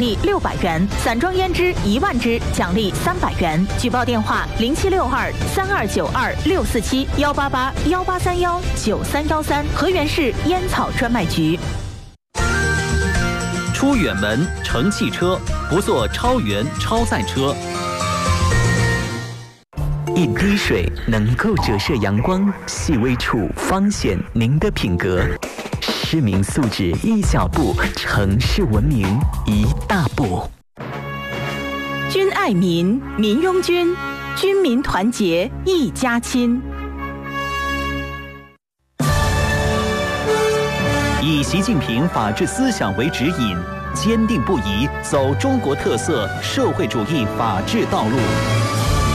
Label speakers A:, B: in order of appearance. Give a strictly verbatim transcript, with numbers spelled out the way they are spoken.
A: 励六百元；散装胭脂一万支，奖励三百元。举报电话：零七六二三二九二六四七幺八八幺八三幺九三幺三，河源市烟草专卖局。
B: 出远门乘汽车，不坐超员超载车。
C: 一滴水能够折射阳光，细微处方显您的品格。市民素质一小步，城市文明一大步。
A: 君爱民，民拥君，军民团结一家亲。
B: 以习近平法治思想为指引，坚定不移走中国特色社会主义法治道路。